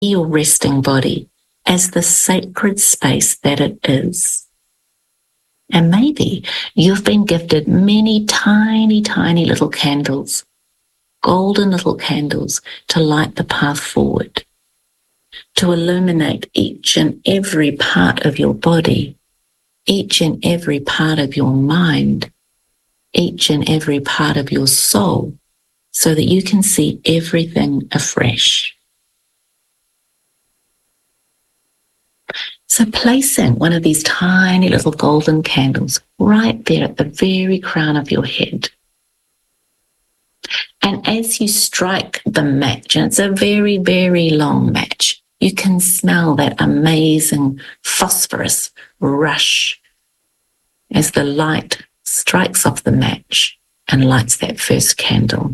your resting body as the sacred space that it is. And maybe you've been gifted many tiny, tiny little candles, golden little candles to light the path forward, to illuminate each and every part of your body, each and every part of your mind, each and every part of your soul, so that you can see everything afresh. So placing one of these tiny little golden candles right there at the very crown of your head. And as you strike the match, and it's a very, very long match, you can smell that amazing phosphorus rush as the light strikes off the match and lights that first candle.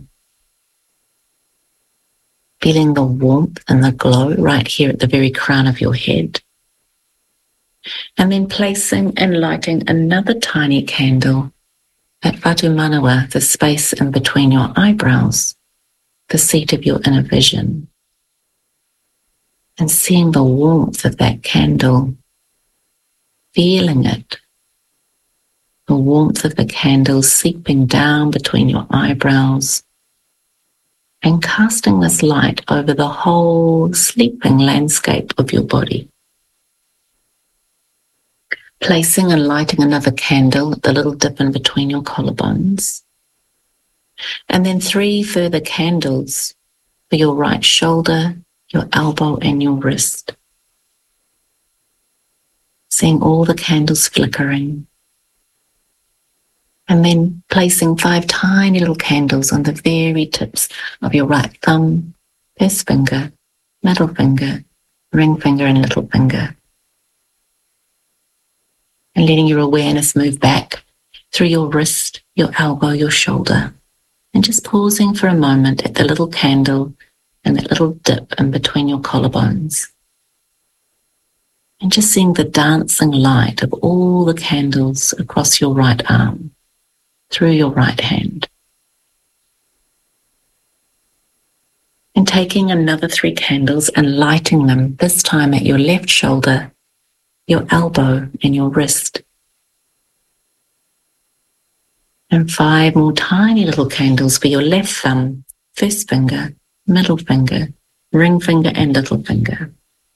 Feeling the warmth and the glow right here at the very crown of your head. And then placing and lighting another tiny candle at Whatu Manawa, the space in between your eyebrows, the seat of your inner vision. And seeing the warmth of that candle, feeling it, the warmth of the candle seeping down between your eyebrows and casting this light over the whole sleeping landscape of your body. Placing and lighting another candle at the little dip in between your collarbones. And then 3 further candles for your right shoulder, your elbow, and your wrist. Seeing all the candles flickering. And then placing 5 tiny little candles on the very tips of your right thumb, first finger, middle finger, ring finger, and little finger. And letting your awareness move back through your wrist, your elbow, your shoulder. And just pausing for a moment at the little candle and that little dip in between your collarbones. And just seeing the dancing light of all the candles across your right arm, through your right hand. And taking another 3 candles and lighting them, this time at your left shoulder, your elbow, and your wrist. And 5 more tiny little candles for your left thumb, first finger, middle finger, ring finger, and little finger.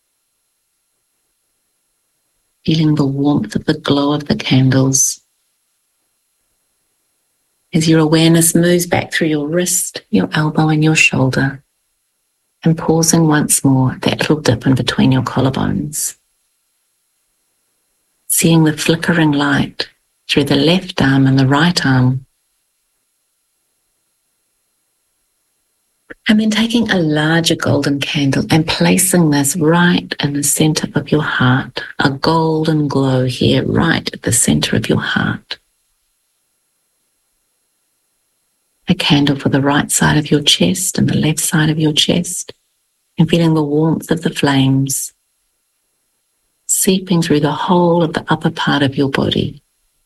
Feeling the warmth of the glow of the candles as your awareness moves back through your wrist, your elbow, and your shoulder, and pausing once more at that little dip in between your collarbones. Seeing the flickering light through the left arm and the right arm. And then taking a larger golden candle and placing this right in the center of your heart, a golden glow here right at the center of your heart. A candle for the right side of your chest and the left side of your chest, and feeling the warmth of the flames seeping through the whole of the upper part of your body.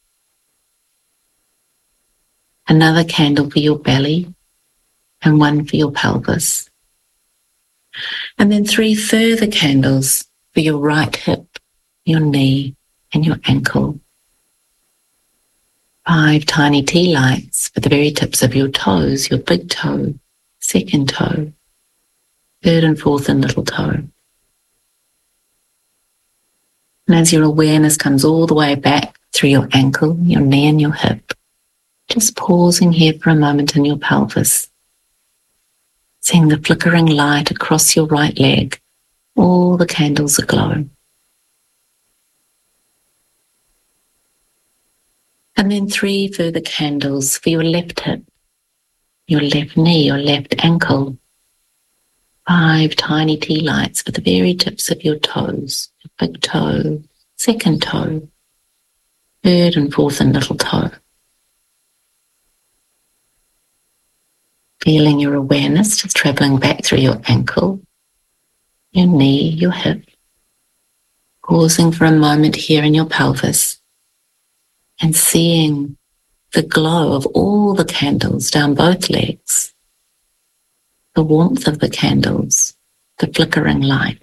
Another candle for your belly and 1 for your pelvis. And then 3 further candles for your right hip, your knee, and your ankle. 5 tiny tea lights for the very tips of your toes, your big toe, second toe, third and fourth and little toe. And as your awareness comes all the way back through your ankle, your knee, and your hip, just pausing here for a moment in your pelvis, seeing the flickering light across your right leg, all the candles aglow. And then 3 further candles for your left hip, your left knee, your left ankle. 5 tiny tea lights for the very tips of your toes, your big toe, second toe, third and fourth and little toe. Feeling your awareness just traveling back through your ankle, your knee, your hip. Pausing for a moment here in your pelvis and seeing the glow of all the candles down both legs, the warmth of the candles, the flickering light.